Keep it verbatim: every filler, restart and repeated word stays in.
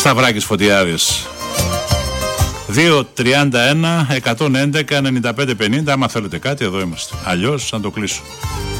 Σταυράκης Φωτιάδης. Δύο τριάντα ένα εκατόν έντεκα ενενήντα πέντε πενήντα. Άμα θέλετε κάτι, εδώ είμαστε. Αλλιώς, να το κλείσω.